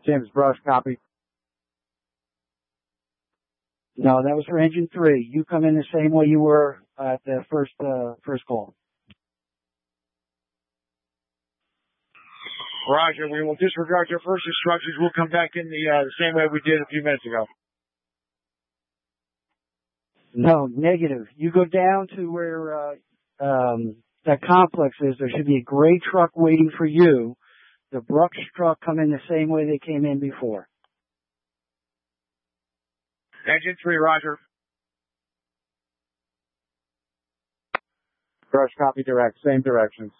James Brush, copy. No, that was for engine 3. You come in the same way you were at the first call. Roger, we will disregard your first instructions. We'll come back in the same way we did a few minutes ago. No, negative. You go down to where that complex is. There should be a gray truck waiting for you. The Brooks truck come in the same way they came in before. Engine 3, roger. Brush, copy, direct. Same directions.